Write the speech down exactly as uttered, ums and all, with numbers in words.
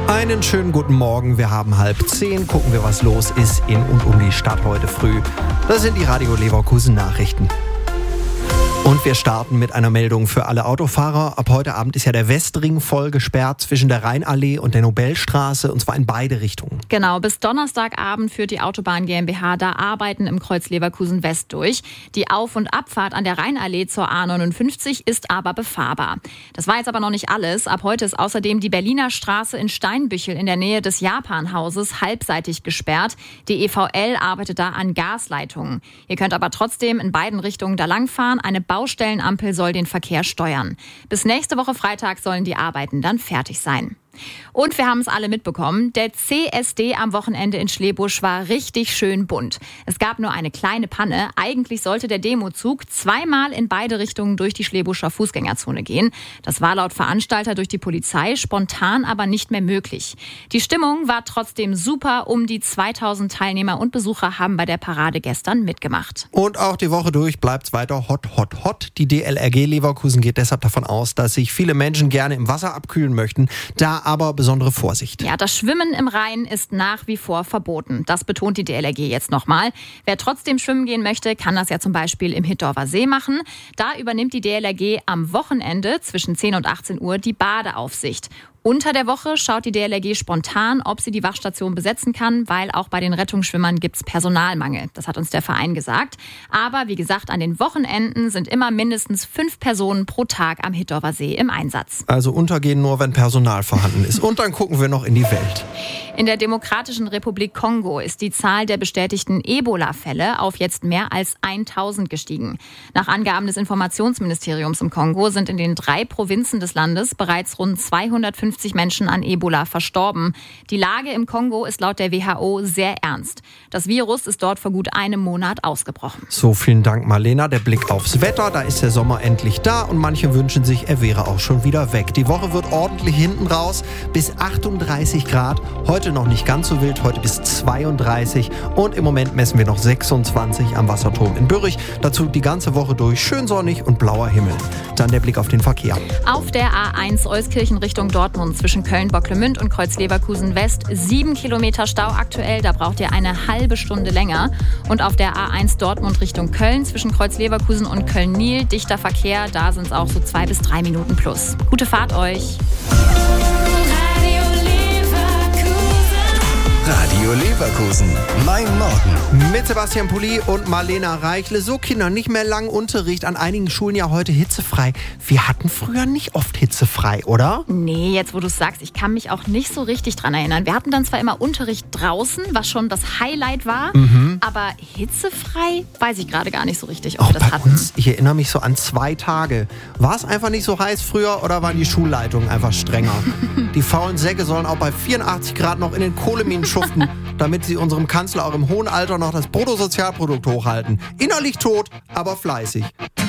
Einen schönen guten Morgen, wir haben halb zehn, gucken wir, was los ist in und um die Stadt heute früh. Das sind die Radio Leverkusen Nachrichten. Und wir starten mit einer Meldung für alle Autofahrer. Ab heute Abend ist ja der Westring voll gesperrt zwischen der Rheinallee und der Nobelstraße, und zwar in beide Richtungen. Genau, bis Donnerstagabend führt die Autobahn GmbH da Arbeiten im Kreuz Leverkusen West durch. Die Auf- und Abfahrt an der Rheinallee zur A neunundfünfzig ist aber befahrbar. Das war jetzt aber noch nicht alles. Ab heute ist außerdem die Berliner Straße in Steinbüchel in der Nähe des Japanhauses halbseitig gesperrt. Die E V L arbeitet da an Gasleitungen. Ihr könnt aber trotzdem in beiden Richtungen da langfahren. Eine Baustellenampel soll den Verkehr steuern. Bis nächste Woche Freitag sollen die Arbeiten dann fertig sein. Und wir haben es alle mitbekommen, der C S D am Wochenende in Schlebusch war richtig schön bunt. Es gab nur eine kleine Panne. Eigentlich sollte der Demozug zweimal in beide Richtungen durch die Schlebuscher Fußgängerzone gehen. Das war laut Veranstalter durch die Polizei spontan aber nicht mehr möglich. Die Stimmung war trotzdem super. Um die zweitausend Teilnehmer und Besucher haben bei der Parade gestern mitgemacht. Und auch die Woche durch bleibt's weiter hot, hot, hot. Die D L R G Leverkusen geht deshalb davon aus, dass sich viele Menschen gerne im Wasser abkühlen möchten. Da aber besondere Vorsicht. Ja, das Schwimmen im Rhein ist nach wie vor verboten. Das betont die D L R G jetzt nochmal. Wer trotzdem schwimmen gehen möchte, kann das ja zum Beispiel im Hittorfer See machen. Da übernimmt die D L R G am Wochenende zwischen zehn und achtzehn Uhr die Badeaufsicht. Unter der Woche schaut die D L R G spontan, ob sie die Wachstation besetzen kann, weil auch bei den Rettungsschwimmern gibt es Personalmangel. Das hat uns der Verein gesagt. Aber wie gesagt, an den Wochenenden sind immer mindestens fünf Personen pro Tag am Hittorfer See im Einsatz. Also untergehen nur, wenn Personal vorhanden ist. Und dann gucken wir noch in die Welt. In der Demokratischen Republik Kongo ist die Zahl der bestätigten Ebola-Fälle auf jetzt mehr als tausend gestiegen. Nach Angaben des Informationsministeriums im Kongo sind in den drei Provinzen des Landes bereits rund zweihundertfünfzig Menschen an Ebola verstorben. Die Lage im Kongo ist laut der W H O sehr ernst. Das Virus ist dort vor gut einem Monat ausgebrochen. So, vielen Dank, Marlena. Der Blick aufs Wetter, da ist der Sommer endlich da und manche wünschen sich, er wäre auch schon wieder weg. Die Woche wird ordentlich hinten raus, bis achtunddreißig Grad. Heute noch nicht ganz so wild, heute bis zweiunddreißig und im Moment messen wir noch sechsundzwanzig am Wasserturm in Bürrich. Dazu die ganze Woche durch schön sonnig und blauer Himmel. Dann der Blick auf den Verkehr. Auf der A eins Euskirchen Richtung Dortmund zwischen Köln-Bocklemünd und Kreuz-Leverkusen West sieben Kilometer Stau aktuell, da braucht ihr eine halbe Stunde länger. Und auf der A eins Dortmund Richtung Köln zwischen Kreuz-Leverkusen und Köln-Nil dichter Verkehr, da sind es auch so zwei bis drei Minuten plus. Gute Fahrt euch! Radio Leverkusen, mein Morgen. Mit Sebastian Pulli und Marlena Reichle. So, Kinder, nicht mehr lang Unterricht. An einigen Schulen ja heute hitzefrei. Wir hatten früher nicht oft hitzefrei, oder? Nee, jetzt wo du es sagst, ich kann mich auch nicht so richtig dran erinnern. Wir hatten dann zwar immer Unterricht draußen, was schon das Highlight war, mhm. aber hitzefrei weiß ich gerade gar nicht so richtig, ob Auch wir das bei hatten. Uns, ich erinnere mich so an zwei Tage. War es einfach nicht so heiß früher oder waren die Schulleitungen einfach strenger? Die faulen Säcke sollen auch bei vierundachtzig Grad noch in den Kohleminen schuften, damit sie unserem Kanzler auch im hohen Alter noch das Bruttosozialprodukt hochhalten. Innerlich tot, aber fleißig.